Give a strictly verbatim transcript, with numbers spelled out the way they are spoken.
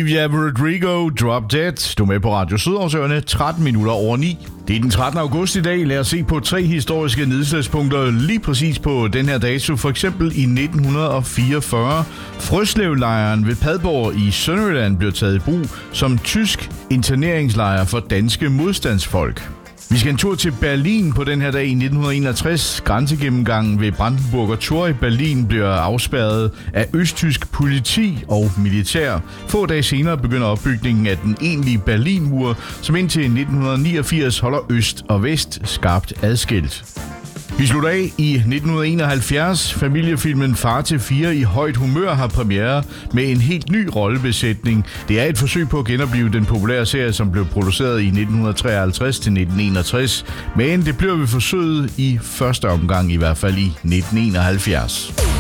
Olivia Rodrigo, Drop Dead. Du er med på Radio Sydhavsøerne, tretten minutter over ni. Det er den trettende august i dag. Lad os se på tre historiske nedslagspunkter lige præcis på den her dato. For eksempel i nitten fireogfyrre. Frøslevlejren ved Padborg i Sønderjylland blev taget i brug som tysk interneringslejr for danske modstandsfolk. Vi skal en tur til Berlin på den her dag i nitten enogtres. Grænsegennemgangen ved Brandenburger Tor i Berlin bliver afspærret af østtysk politi og militær. Få dage senere begynder opbygningen af den egentlige Berlinmur, som indtil nitten niogfirs holder øst og vest skarpt adskilt. Vi slutter af i nitten enoghalvfjerds. Familiefilmen Far til fire i højt humør har premiere med en helt ny rollebesætning. Det er et forsøg på at genopleve den populære serie, som blev produceret i nitten treoghalvtreds til nitten enogtres. Men det bliver vi forsøget i første omgang, i hvert fald i nitten enoghalvfjerds.